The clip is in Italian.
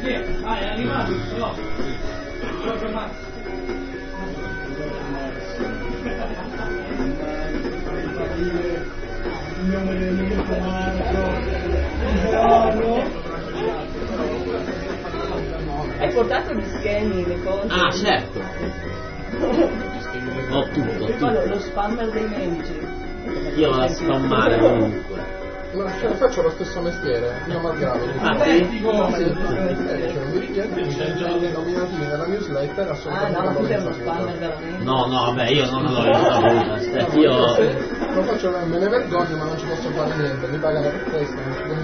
è arrivato, no. Hai portato gli schemi, le cose? Ah, certo. Ho tutto. E poi lo spammer dei medici. Io vado a spammare ovunque. Ma faccio lo stesso mestiere, mio malgrado. Ah, sì? C'è un dirigente che mi dice nominativi nella newsletter assolutamente. Ah, no, ma tu sei uno spammer veramente. No, vabbè, io non l'ho avuto. Aspetta, io... Lo faccio, me ne vergogno, ma non ci posso fare niente, mi pagano per questo.